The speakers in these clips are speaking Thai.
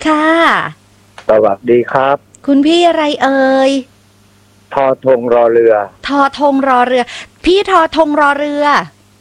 ค่ะสวัสดีครับคุณพี่อะไรเอ่ยทอธงรอเรือทอธงรอเรือพี่ทอธงรอเรือ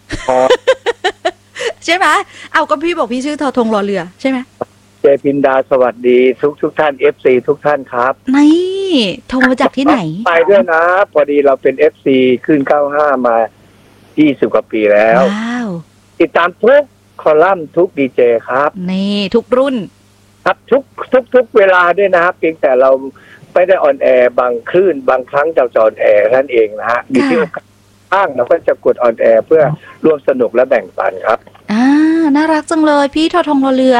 ใช่ไหมเอาก็พี่บอกพี่ชื่อทอธงรอเรือใช่ไหมเจพินดาสวัสดีทุกท่าน FC ทุกท่านครับนี่โทรมาจากที่ไหนไปด้วยนะพอดีเราเป็น FC ขึ้น95มา20กว่าปีแล้วว้าวติดตามทุกคอลัมน์ทุกดีเจครับนี่ทุกรุ่นครับทุกเวลาด้วยนะครับเพียงแต่เราไม่ได้ออนแอร์บางคลื่นบางครั้งจะออนแอร์นั่นเองนะฮะมีที่ข้างเราก็จะกดออนแอร์เพื่อร่วมสนุกและแบ่งปันครับน่ารักจังเลยพี่ทอธงรอเรือ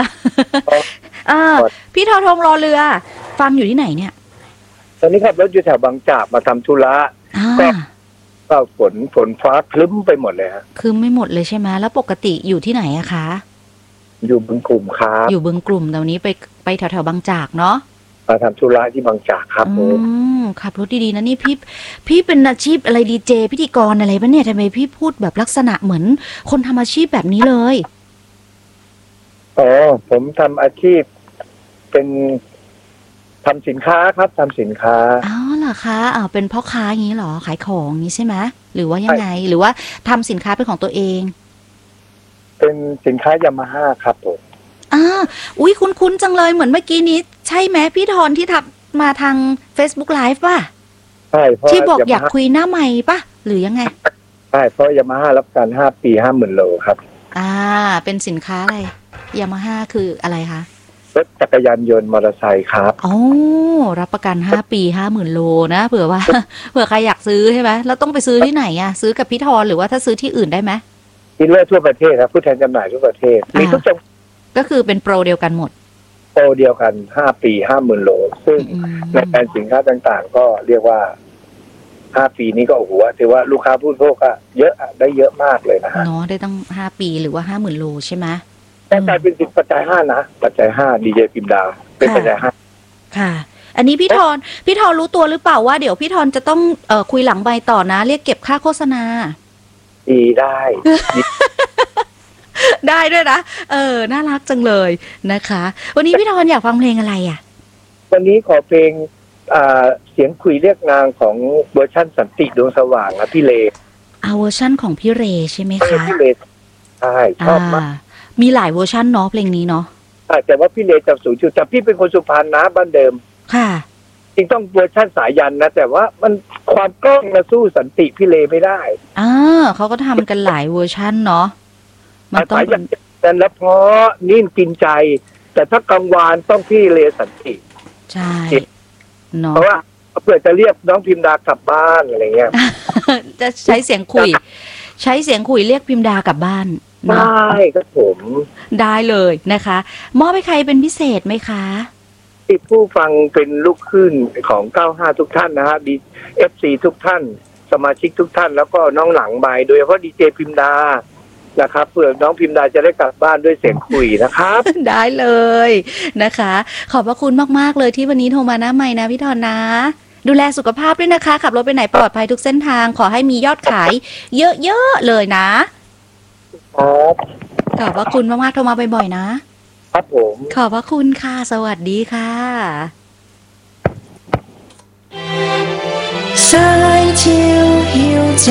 พี่ทอธงรอเรือฟังอยู่ที่ไหนเนี่ยตอนนี้ครับรถอยู่แถวบางจากมาทำธุระก็ฝนฟ้าคลึ้มไปหมดเลยฮะคลึ้มไม่หมดเลยใช่ไหมแล้วปกติอยู่ที่ไหนอะคะอยู่บึงกลุ่มครับอยู่บึงกลุ่มตอนนี้ไปแถวบางจากเนาะมาทำธุระที่บางจากครับขับรถดีๆนะนี่พี่เป็นอาชีพอะไรดีเจพิธีกรอะไรปะเนี่ยทำไมพี่พูดแบบลักษณะเหมือนคนทำอาชีพแบบนี้เลยผมทำอาชีพเป็นทำสินค้าครับทำสินค้าเหรอคะเป็นพ่อค้าอย่างนี้เหรอขายของอย่างนี้ใช่ไหมหรือว่ายังไงหรือว่าทำสินค้าเป็นของตัวเองเป็นสินค้ายามาฮ่าครับผมอุ๊ยคุ้นๆจังเลยเหมือนเมื่อกี้นี้ใช่ไหมพี่ธรที่ทำมาทาง Facebook Live ป่ะใช่ที่บอกอยากคุยหน้าไมค์ป่ะหรือยังไงใช่เพราะยามาฮ่ารับการ5 ปี 50,000 โลครับเป็นสินค้าอะไรยามาฮ่าคืออะไรคะรถจักรยานยนต์มอเตอร์ไซค์ครับรับประกัน5 ปี 50,000 โลนะเผื่อใครอยากซื้อใช่ไหมแล้วต้องไปซื้อที่ไหนซื้อกับพี่ธรหรือว่าถ้าซื้อที่อื่นได้ไหมดีลเลอร์ทั่วประเทศครับผู้แทนจำหน่ายทั่วประเทศมีทุกจังก็คือเป็นโปรเดียวกันหมดโปรเดียวกัน5 ปี 50,000 โลซึ่งในการสินค้าต่างๆก็เรียกว่า5 ปีนี้ก็โอ้โหถือว่าลูกค้าผู้บริโภคก็เยอะได้เยอะมากเลยนะฮะเนาะได้ตั้ง5 ปีหรือว่า50,000 โลใช่ไหมแต่กลายเป็นสินปัจจัย5นะปัจจัย5ดีเจพิมดาเป็นปัจจัย5 ค่ะอันนี้พี่ธรรู้ตัวหรือเปล่าว่าเดี๋ยวพี่ธรจะต้องคุยหลังไมค์ต่อนะเรียกเก็บค่าโฆษณาได้ได้ด้วยนะน่ารักจังเลยนะคะวันนี้พี่ธรอยากฟังเพลงอะไรวันนี้ขอเพลงเสียงคุยเรียกนางของเวอร์ชันสันติดวงสว่างพี่เลเวอร์ชันของพี่เรใช่ไหมคะพี่เลใช่ชอบมากมีหลายเวอร์ชันเนาะเพลงนี้เนาะแต่ว่าพี่เลจำสูงจุดแต่พี่เป็นคนสุพรรณนะบ้านเดิมค่ะจริงต้องเวอร์ชันสายันนะแต่ว่ามันความกล้องมาสู้สันติพี่เลไม่ได้เขาก็ทำกันหลายเวอร์ชันเนาะมันต้องเป็นแล้วเพราะนิ่มกินใจแต่ถ้ากังวานต้องพี่เลสันติใช่เนาะเพราะว่าเพื่อจะเรียกน้องพิมดากลับบ้านอะไรเงี้ยจะใช้เสียงคุยเรียกพิมดากลับบ้านได้ครับผมได้เลยนะคะมอบให้ใครเป็นพิเศษไหมคะที่ผู้ฟังเป็นลูกคลื่นของ95ทุกท่านนะฮะFC ทุกท่านสมาชิกทุกท่านแล้วก็น้องหลังใบโดยเฉพาะดีเจพิมดานะครับเพื่อน้องพิมดาจะได้กลับบ้านด้วยเสียงคุยนะครับได้เลยนะคะขอบพระคุณมากๆเลยที่วันนี้โทรมาหน้าไมค์นะพี่ธรนะดูแลสุขภาพด้วยนะคะขับรถไปไหนปลอดภัยทุกเส้นทางขอให้มียอดขายเยอะๆเลยนะครับขอบพระคุณมากๆโทรมาบ่อยๆนะครับผมขอบพระคุณค่ะสวัสดีค่ะสายเที่ยวหิวใจ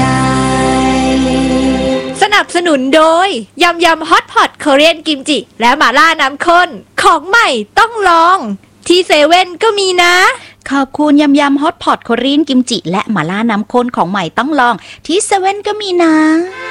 สนับสนุนโดยยำฮอตพอตเกาหลีกิมจิและหม่าล่าน้ำข้นของใหม่ต้องลองที่เซเว่นก็มีนะขอบคุณยำฮอตพอตเกาหลีกิมจิและหม่าล่าน้ำข้นของใหม่ต้องลองที่เซเว่นก็มีนะ